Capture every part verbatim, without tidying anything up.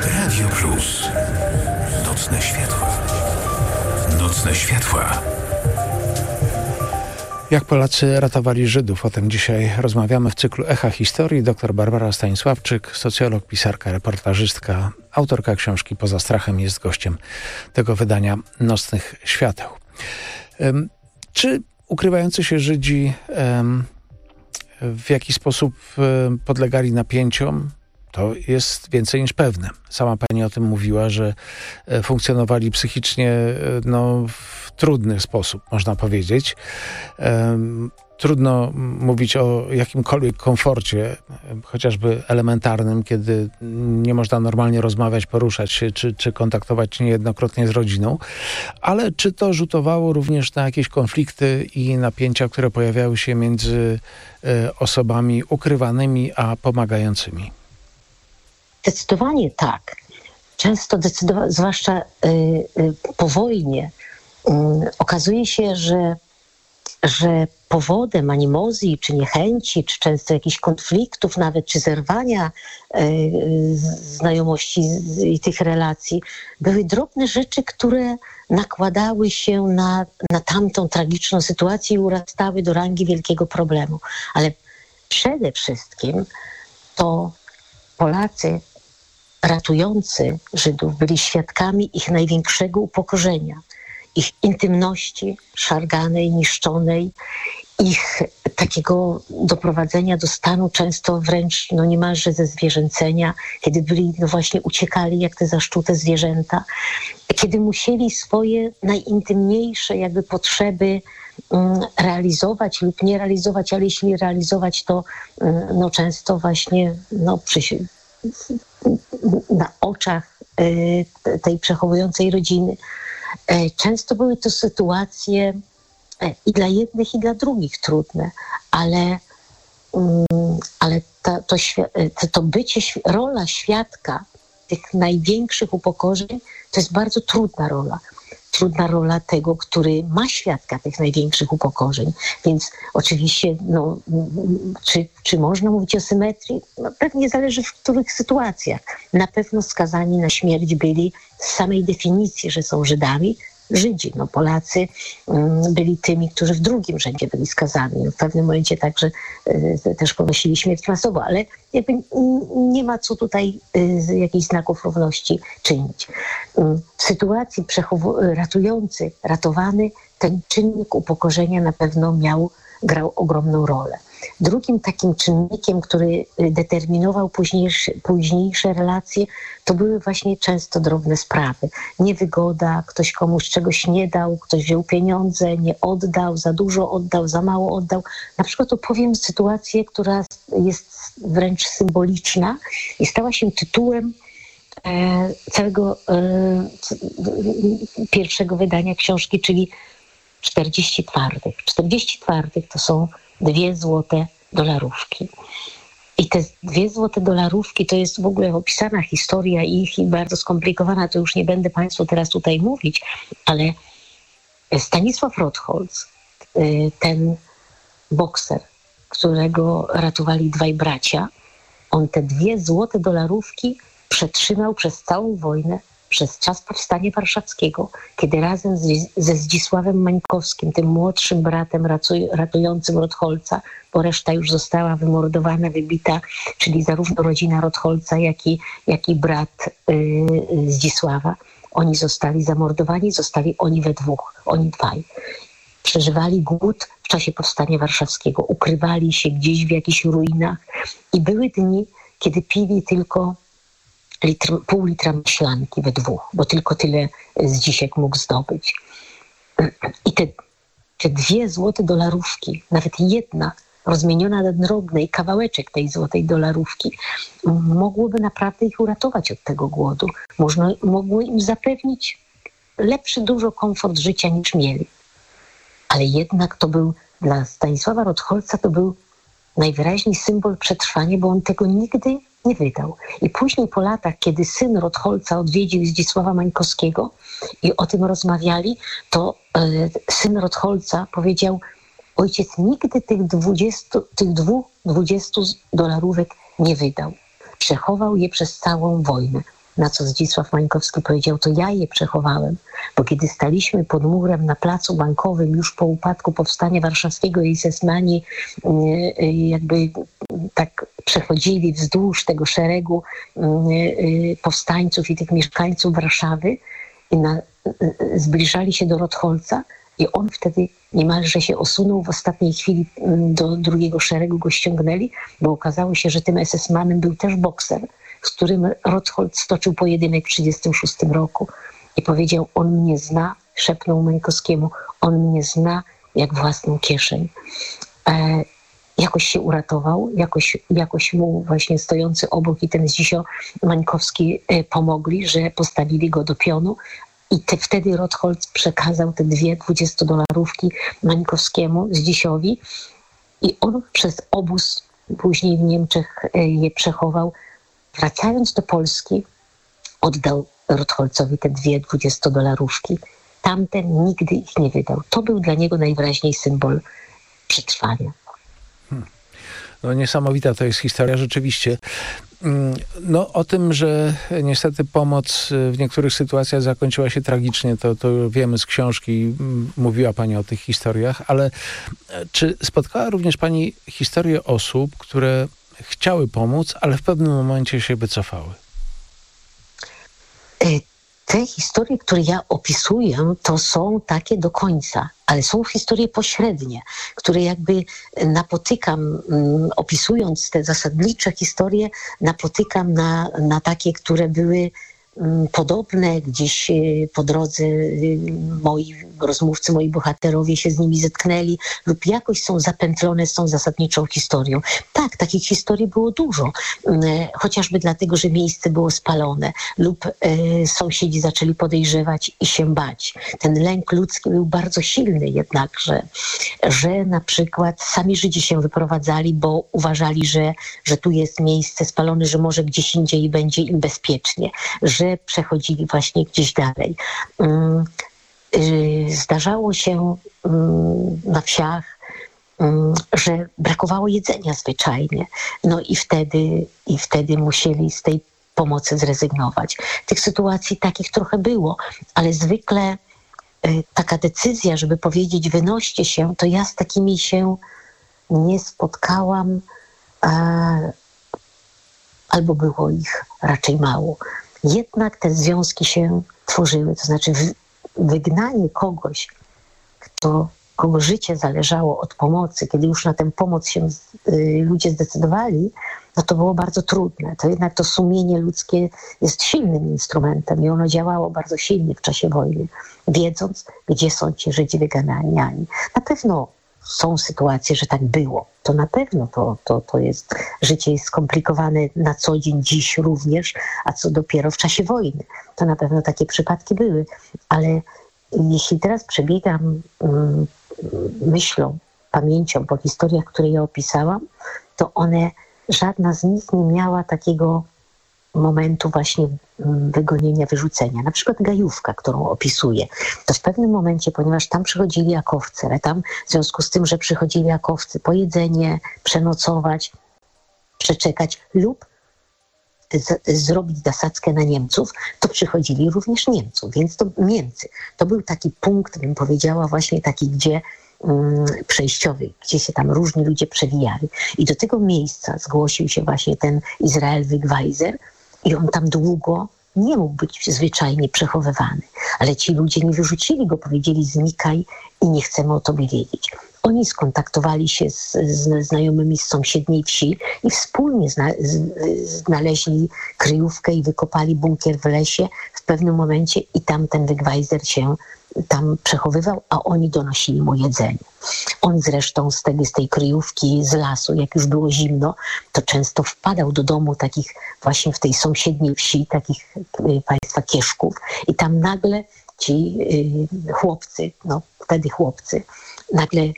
Radio Plus. Nocne światła. Nocne światła. Jak Polacy ratowali Żydów? O tym dzisiaj rozmawiamy w cyklu Echa Historii. Doktor Barbara Stanisławczyk, socjolog, pisarka, reportażystka, autorka książki Poza strachem jest gościem tego wydania Nocnych Świateł. Um, czy ukrywający się Żydzi um, w jakiś sposób um, podlegali napięciom? To jest więcej niż pewne. Sama pani o tym mówiła, że funkcjonowali psychicznie no, w trudny sposób, można powiedzieć. Um, trudno mówić o jakimkolwiek komforcie, chociażby elementarnym, kiedy nie można normalnie rozmawiać, poruszać się, czy, czy kontaktować się niejednokrotnie z rodziną. Ale czy to rzutowało również na jakieś konflikty i napięcia, które pojawiały się między osobami ukrywanymi a pomagającymi? Zdecydowanie tak. Często, decydowa- zwłaszcza y, y, po wojnie, y, okazuje się, że, że powodem animozji, czy niechęci, czy często jakichś konfliktów nawet, czy zerwania y, y, znajomości i tych relacji, były drobne rzeczy, które nakładały się na, na tamtą tragiczną sytuację i urastały do rangi wielkiego problemu. Ale przede wszystkim to Polacy ratujący Żydów byli świadkami ich największego upokorzenia, ich intymności szarganej, niszczonej, ich takiego doprowadzenia do stanu często wręcz no niemalże ze zwierzęcenia, kiedy byli no właśnie uciekali jak te zaszczute zwierzęta, kiedy musieli swoje najintymniejsze jakby potrzeby um, realizować lub nie realizować, ale jeśli realizować, to um, no często właśnie no przy na oczach y, tej przechowującej rodziny. Y, często były to sytuacje y, i dla jednych, i dla drugich trudne, ale, y, ale ta, to, to, to bycie, rola świadka tych największych upokorzeń to jest bardzo trudna rola. Trudna rola tego, który ma świadka tych największych upokorzeń. Więc oczywiście, no, czy, czy można mówić o symetrii? No, pewnie zależy w których sytuacjach. Na pewno skazani na śmierć byli z samej definicji, że są Żydami, Żydzi. No, Polacy um, byli tymi, którzy w drugim rzędzie byli skazani. W pewnym momencie także y, też ponosili śmierć masową, ale jakby nie ma co tutaj y, jakichś znaków równości czynić. Y, w sytuacji przechow- ratujący, ratowany, ten czynnik upokorzenia na pewno miał, grał ogromną rolę. Drugim takim czynnikiem, który determinował późniejsze, późniejsze relacje, to były właśnie często drobne sprawy. Niewygoda, ktoś komuś czegoś nie dał, ktoś wziął pieniądze, nie oddał, za dużo oddał, za mało oddał. Na przykład opowiem sytuację, która jest wręcz symboliczna i stała się tytułem e, całego e, pierwszego wydania książki, czyli czterdzieści twardych. czterdzieści twardych to są dwie złote dolarówki. I te dwie złote dolarówki to jest w ogóle opisana historia ich i bardzo skomplikowana, to już nie będę Państwu teraz tutaj mówić, ale Stanisław Rotholz, ten bokser, którego ratowali dwaj bracia, on te dwie złote dolarówki przetrzymał przez całą wojnę, przez czas powstania warszawskiego, kiedy razem z, ze Zdzisławem Mańkowskim, tym młodszym bratem ratuj, ratującym Rotholca, bo reszta już została wymordowana, wybita, czyli zarówno rodzina Rotholca, jak i, jak i brat yy, Zdzisława. Oni zostali zamordowani, zostali oni we dwóch, oni dwaj. Przeżywali głód w czasie powstania warszawskiego, ukrywali się gdzieś w jakichś ruinach i były dni, kiedy pili tylko Litr, pół litra maślanki we dwóch, bo tylko tyle Zdzisiek mógł zdobyć. I te, te dwie złote dolarówki, nawet jedna rozmieniona na drobne i kawałeczek tej złotej dolarówki, mogłoby naprawdę ich uratować od tego głodu. Można, mogło im zapewnić lepszy dużo komfort życia niż mieli. Ale jednak to był dla Stanisława Rotholca to był najwyraźniej symbol przetrwania, bo on tego nigdy nie wydał. I później po latach, kiedy syn Rotholca odwiedził Zdzisława Mańkowskiego i o tym rozmawiali, to y, syn Rotholca powiedział: ojciec nigdy tych, dwudziestu, tych dwóch dwudziestu dolarówek nie wydał. Przechował je przez całą wojnę. Na co Zdzisław Mańkowski powiedział, to ja je przechowałem, bo kiedy staliśmy pod murem na placu Bankowym już po upadku Powstania Warszawskiego i esesmani jakby tak przechodzili wzdłuż tego szeregu powstańców i tych mieszkańców Warszawy i na, zbliżali się do Rotholca i on wtedy niemalże się osunął w ostatniej chwili do drugiego szeregu, go ściągnęli, bo okazało się, że tym esesmanem był też bokser, z którym Rotholc stoczył pojedynek w tysiąc dziewięćset trzydziestym szóstym roku. I powiedział, on mnie zna, szepnął Mańkowskiemu, on mnie zna jak własną kieszeń. E, jakoś się uratował, jakoś, jakoś mu właśnie stojący obok i ten Zdzisio Mańkowski e, pomogli, że postawili go do pionu. I te, wtedy Rotholc przekazał te dwie dwudziestodolarówki Mańkowskiemu, Zdzisiowi, i on przez obóz później w Niemczech e, je przechował. Wracając do Polski, oddał Rotholcowi te dwie dwudziestodolarówki. Tamten nigdy ich nie wydał. To był dla niego najwyraźniej symbol przetrwania. Hmm. No niesamowita to jest historia, rzeczywiście. No o tym, że niestety pomoc w niektórych sytuacjach zakończyła się tragicznie, to, to wiemy z książki, mówiła Pani o tych historiach, ale czy spotkała również Pani historię osób, które chciały pomóc, ale w pewnym momencie się wycofały? Te historie, które ja opisuję, to są takie do końca, ale są historie pośrednie, które jakby napotykam, opisując te zasadnicze historie, napotykam na, na takie, które były podobne, gdzieś po drodze moi rozmówcy, moi bohaterowie się z nimi zetknęli lub jakoś są zapętlone z tą zasadniczą historią. Tak, takich historii było dużo, chociażby dlatego, że miejsce było spalone lub e, sąsiedzi zaczęli podejrzewać i się bać. Ten lęk ludzki był bardzo silny jednakże, że na przykład sami Żydzi się wyprowadzali, bo uważali, że, że tu jest miejsce spalone, że może gdzieś indziej będzie im bezpiecznie, że przechodzili właśnie gdzieś dalej. Zdarzało się na wsiach, że brakowało jedzenia zwyczajnie. No i wtedy, i wtedy musieli z tej pomocy zrezygnować. Tych sytuacji takich trochę było, ale zwykle taka decyzja, żeby powiedzieć wynoście się, to ja z takimi się nie spotkałam, albo było ich raczej mało. Jednak te związki się tworzyły, to znaczy wygnanie kogoś, kto, kogo życie zależało od pomocy, kiedy już na tę pomoc się y, ludzie zdecydowali, no to było bardzo trudne. To jednak to sumienie ludzkie jest silnym instrumentem i ono działało bardzo silnie w czasie wojny, wiedząc, gdzie są ci Żydzi wyganiani. Na pewno są sytuacje, że tak było. To na pewno to, to, to jest, życie jest skomplikowane na co dzień, dziś również, a co dopiero w czasie wojny. To na pewno takie przypadki były. Ale jeśli teraz przebiegam um, myślą, pamięcią po historiach, które ja opisałam, to one, żadna z nich nie miała takiego momentu właśnie wygonienia, wyrzucenia. Na przykład Gajówka, którą opisuję, to w pewnym momencie, ponieważ tam przychodzili jakowcy, ale tam w związku z tym, że przychodzili jakowcy po jedzenie, przenocować, przeczekać lub z, zrobić zasadzkę na Niemców, to przychodzili również Niemców, więc to Niemcy. To był taki punkt, bym powiedziała, właśnie taki, gdzie um, przejściowy, gdzie się tam różni ludzie przewijali. I do tego miejsca zgłosił się właśnie ten Izrael Wegweiser, i on tam długo nie mógł być zwyczajnie przechowywany. Ale ci ludzie nie wyrzucili go, powiedzieli znikaj i nie chcemy o tobie wiedzieć. Oni skontaktowali się z, z znajomymi z sąsiedniej wsi i wspólnie zna, z, znaleźli kryjówkę i wykopali bunkier w lesie w pewnym momencie i tam ten Wegweiser się tam przechowywał, a oni donosili mu jedzenie. On zresztą z tej, z tej kryjówki, z lasu, jak już było zimno, to często wpadał do domu takich właśnie w tej sąsiedniej wsi, takich y, państwa Kieszków i tam nagle ci y, chłopcy, no wtedy chłopcy, nagle y,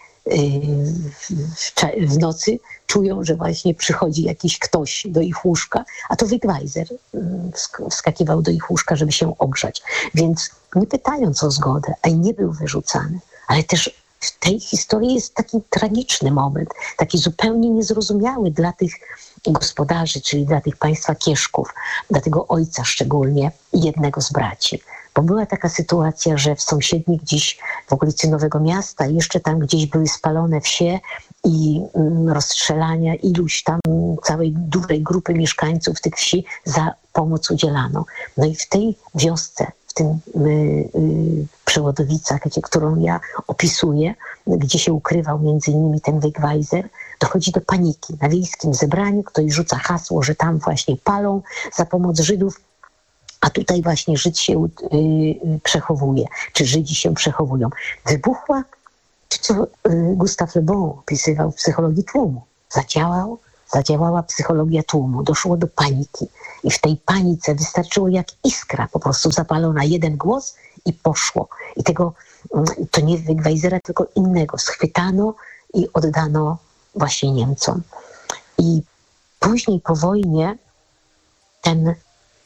w, w nocy czują, że właśnie przychodzi jakiś ktoś do ich łóżka, a to Wegweiser wskakiwał do ich łóżka, żeby się ogrzać. Więc nie pytając o zgodę, a i nie był wyrzucany, ale też w tej historii jest taki tragiczny moment, taki zupełnie niezrozumiały dla tych gospodarzy, czyli dla tych państwa Kieszków, dla tego ojca szczególnie i jednego z braci. Bo była taka sytuacja, że w sąsiednich gdzieś w okolicy Nowego Miasta, jeszcze tam gdzieś były spalone wsie i mm, rozstrzelania iluś tam całej dużej grupy mieszkańców tych wsi za pomoc udzielano. No i w tej wiosce, w tym y, y, Przełodowicach, gdzie, którą ja opisuję, gdzie się ukrywał między innymi ten Wegweiser, dochodzi do paniki. Na wiejskim zebraniu ktoś rzuca hasło, że tam właśnie palą za pomoc Żydów, a tutaj właśnie Żyd się y, y, przechowuje, czy Żydzi się przechowują. Wybuchła, czy co y, Gustave Le Bon opisywał w psychologii tłumu. Zadziałał, zadziałała psychologia tłumu, doszło do paniki. I w tej panice wystarczyło jak iskra, po prostu zapalono na jeden głos i poszło. I tego, to nie Wegweisera, tylko innego schwytano i oddano właśnie Niemcom. I później po wojnie ten